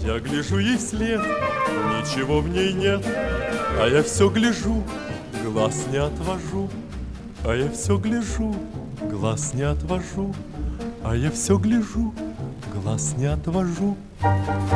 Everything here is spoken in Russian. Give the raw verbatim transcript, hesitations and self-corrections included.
Я гляжу ей вслед, ничего в ней нет, а я все гляжу, глаз не отвожу. А я все гляжу, глаз не отвожу. А я все гляжу, глаз не отвожу.